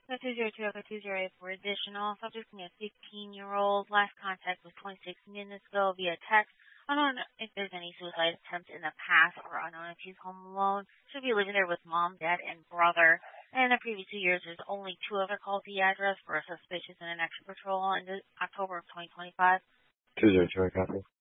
So 202 Echo 208 for additional. Subject me a 15-year-old. Last contact was 26 minutes ago via text. Unknown if there's any suicide attempts in the past or unknown if he's home alone. Should be living there with mom, dad, and brother. And in the previous 2 years, there's only 2 other calls to the address for a suspicious and an extra patrol in October of 2025. 202 copy.